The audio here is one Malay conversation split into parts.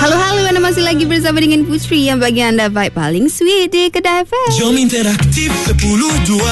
Halo, anda masih lagi bersama dengan Putri yang bagi anda vibe paling sweet di Kedai FM. Jom interaktif 10-2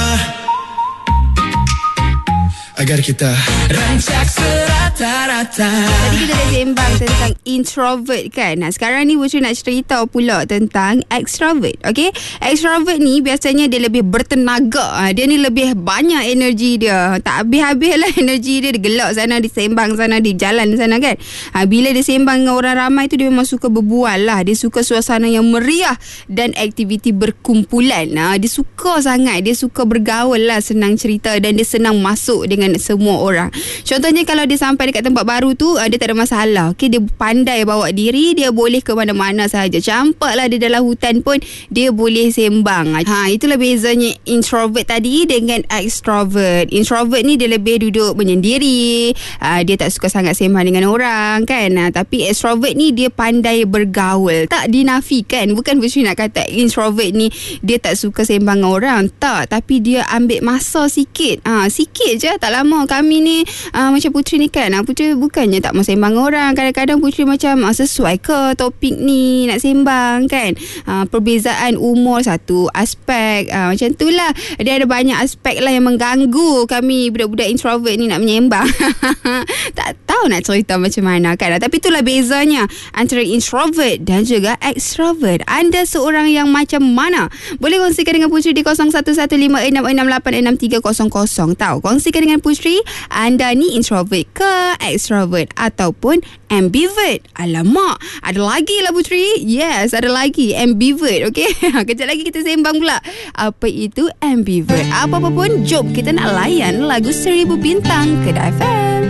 agar kita rancak serata-rata. Tadi kita dah sembang tentang introvert kan. Nah, sekarang ni Putri nak cerita pula tentang extrovert. Okay, extrovert ni biasanya dia lebih bertenaga. Dia ni lebih banyak energi dia. Tak habis-habis lah energi dia. Dia gelak sana, dia sembang sana, dia jalan sana kan. Bila dia sembang dengan orang ramai tu, dia memang suka berbual lah. Dia suka suasana yang meriah dan aktiviti berkumpulan. Dia suka sangat. Dia suka bergaul lah, senang cerita dan dia senang masuk dengan semua orang. Contohnya kalau dia sampai dekat tempat baru tu, dia tak ada masalah. Okay, dia pandai bawa diri, dia boleh ke mana-mana sahaja. Campak lah dia dalam hutan pun dia boleh sembang. Itulah bezanya introvert tadi dengan extrovert. Introvert ni dia lebih duduk menyendiri, dia tak suka sangat sembang dengan orang kan. Tapi extrovert ni dia pandai bergaul. Tak dinafikan, bukan Putri nak kata introvert ni dia tak suka sembang dengan orang, tak. Tapi dia ambil masa sikit, sikit je, tak lama. Kami ni macam Putri ni kan, Putri bukannya tak mau sembang orang. Kadang-kadang Putri macam sesuai ke topik ni nak sembang kan. Perbezaan umur satu aspek, macam tu lah. Dia ada banyak aspek lah yang mengganggu kami budak-budak introvert ni nak menyembang. Tak tahu nak cerita macam mana kan. Tapi itulah bezanya antara introvert dan juga extrovert. Anda seorang yang macam mana? Boleh kongsikan dengan Putri di 011566863000. Tahu, kongsikan dengan Putri, anda ni introvert ke extrovert ataupun ambivert? Alamak, ada lagi lah Putri. Yes, ada lagi ambivert. Okay, kejap lagi kita sembang pula apa itu ambivert. Apa-apa pun, jom kita nak layan lagu 1000 Bintang Kedai FM.